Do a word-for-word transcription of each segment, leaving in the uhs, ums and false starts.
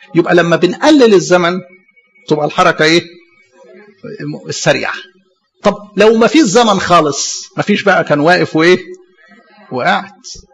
يبقى لما بنقلل الزمن تبقى الحركة ايه؟ السريعة. طب لو ما فيش زمن خالص، ما فيش بقى، كان واقف وايه؟ وقعد.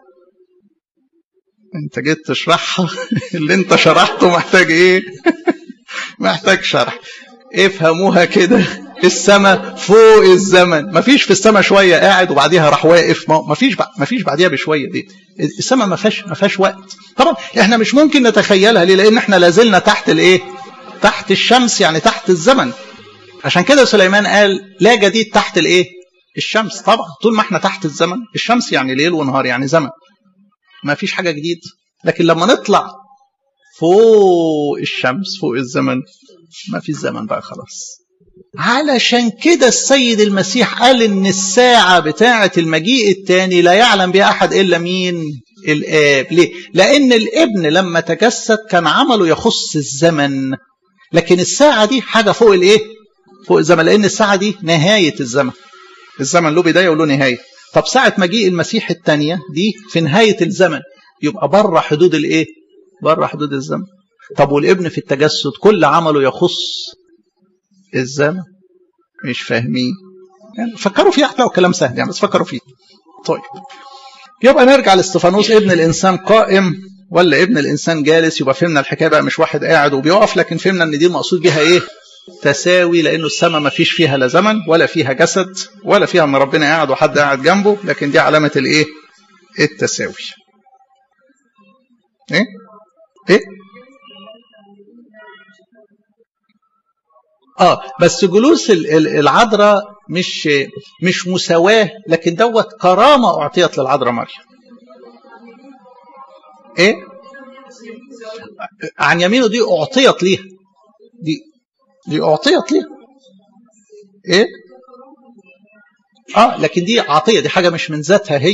انت جيت تشرحها اللي انت شرحته محتاج ايه؟ محتاج شرح. افهموها كده، السماء فوق الزمن، ما فيش في السماء شويه قاعد وبعديها راح واقف، ما فيش ما فيش بعديها بشويه. دي السماء ما فيهاش ما فيهاش وقت. طبعا احنا مش ممكن نتخيلها. ليه؟ لان احنا لازلنا تحت الايه؟ تحت الشمس، يعني تحت الزمن. عشان كده سليمان قال لا جديد تحت الايه؟ الشمس. طبعا طول ما احنا تحت الزمن، الشمس يعني ليل ونهار يعني زمن، ما فيش حاجه جديد. لكن لما نطلع فوق الشمس فوق الزمن، ما في الزمن بقى خلاص. علشان كده السيد المسيح قال ان الساعة بتاعة المجيء الثاني لا يعلم بها احد الا مين؟ الاب. ليه؟ لان الابن لما تجسد كان عمله يخص الزمن، لكن الساعة دي حاجة فوق الايه؟ فوق الزمن، لان الساعة دي نهاية الزمن. الزمن له بداية وله نهاية. طب ساعة مجيء المسيح الثانية دي في نهاية الزمن، يبقى بره حدود الايه؟ بره حدود الزمن. طب والابن في التجسد كل عمله يخص الزمن. مش فاهمين يعني؟ فكروا فيه، هتلاقوا كلام سهل يعني، بس فكروا فيه. طيب يبقى نرجع لاستفانوس. ابن الانسان قائم ولا ابن الانسان جالس؟ يبقى فهمنا الحكايه بقى، مش واحد قاعد وبيقف، لكن فهمنا ان دي المقصود بها ايه؟ تساوي، لانه السماء ما فيش فيها لا زمن ولا فيها جسد ولا فيها ان ربنا قاعد وحد قاعد جنبه، لكن دي علامه الايه؟ التساوي. ايه ايه اه بس جلوس العذراء مش مش مساواه، لكن دوت كرامه اعطيت للعذراء مريم. ايه عن يمينه دي اعطيت ليها، دي دي اعطيت ليها. ايه اه لكن دي عطيه، دي حاجه مش من ذاتها هي.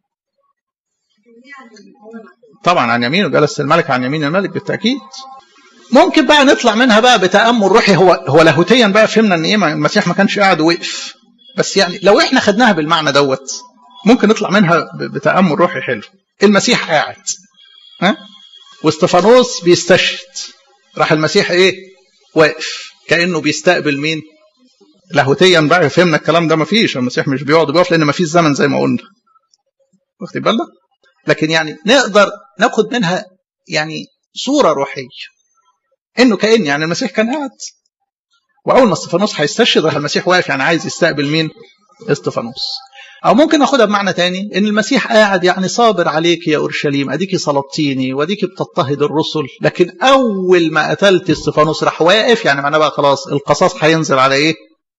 طبعا عن يمينه جلس الملك عن يمين الملك بالتاكيد. ممكن بقى نطلع منها بقى بتأمل روحي. هو هو لاهوتيا بقى فهمنا ان ايه؟ المسيح ما كانش قاعد ووقف، بس يعني لو احنا خدناها بالمعنى دوت ممكن نطلع منها بتأمل روحي حلو. المسيح قاعد ها، واستفانوس بيستشهد، راح المسيح ايه؟ واقف، كأنه بيستقبل مين؟ لاهوتيا بقى فهمنا الكلام ده. ما فيش، المسيح مش بيقعد بيقف لان ما فيش زمن زي ما قلنا، واخد بالنا؟ لكن يعني نقدر ناخد منها يعني صورة روحية، انه كأن يعني المسيح كان قاعد، واول ما استفانوس هيستشهد راح المسيح واقف، يعني عايز يستقبل مين؟ استفانوس. او ممكن ناخدها بمعنى تاني، ان المسيح قاعد يعني صابر عليك يا اورشليم، اديكي صلبتيني واديكي بتضطهد الرسل، لكن اول ما قتلت استفانوس راح واقف، يعني معناه بقى خلاص القصاص هينزل على ايه؟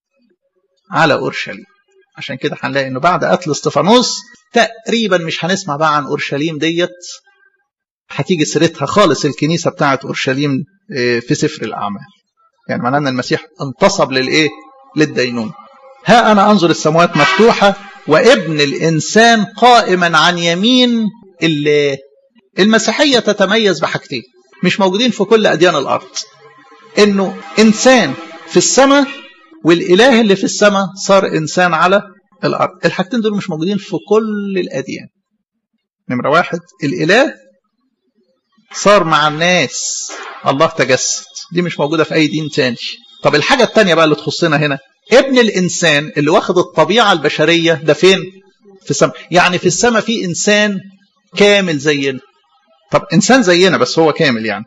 على اورشليم. عشان كده هنلاقي انه بعد قتل استفانوس تقريبا مش هنسمع بقى عن اورشليم ديت، هتيجي سيرتها خالص الكنيسه بتاعت اورشليم في سفر الاعمال. يعني معناه ان المسيح انتصب للايه؟ للدينون. ها انا انظر السماوات مفتوحه وابن الانسان قائما عن يمين الله. المسيحيه تتميز بحاجتين مش موجودين في كل اديان الارض، انه انسان في السماء، والاله اللي في السماء صار انسان على الارض. الحاجتين دول مش موجودين في كل الاديان. نمره واحد، الاله صار مع الناس، الله تجسد، دي مش موجودة في أي دين تاني. طب الحاجة التانية بقى اللي تخصنا هنا، ابن الإنسان اللي واخد الطبيعة البشرية ده فين؟ في السماء. يعني في السماء في إنسان كامل زينا. طب إنسان زينا بس هو كامل، يعني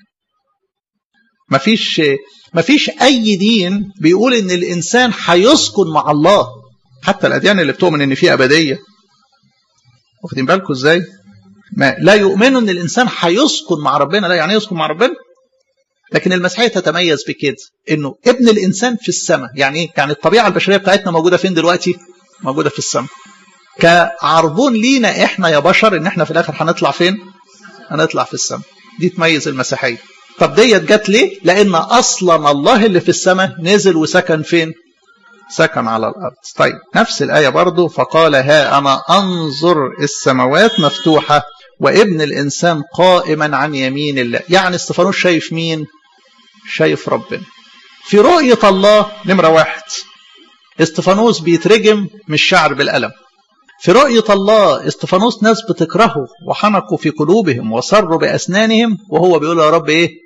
مفيش مفيش أي دين بيقول إن الإنسان هيسكن مع الله، حتى الأديان اللي بتؤمن إن في أبدية. واخدين بالكم إزاي؟ ما لا يؤمنوا ان الانسان هيسكن مع ربنا. لا، يعني يسكن مع ربنا. لكن المسيحيه تتميز بكده، انه ابن الانسان في السماء. يعني ايه؟ يعني الطبيعه البشريه بتاعتنا موجوده فين دلوقتي؟ موجوده في السماء، كعربون لينا احنا يا بشر، ان احنا في الاخر هنطلع فين؟ هنطلع في السماء. دي تميز المسيحيه. طب ديت جت ليه؟ لان اصلا الله اللي في السماء نزل وسكن فين؟ سكن على الارض. طيب نفس الايه برضو، فقال ها انا انظر السماوات مفتوحه وابن الإنسان قائما عن يمين الله. يعني استفانوس شايف مين؟ شايف ربنا. في رؤية الله نمرة واحد، استفانوس بيترجم مش شعر بالألم. في رؤية الله استفانوس ناس بتكرهه وحنقوا في قلوبهم وصروا بأسنانهم، وهو بيقول يا رب إيه؟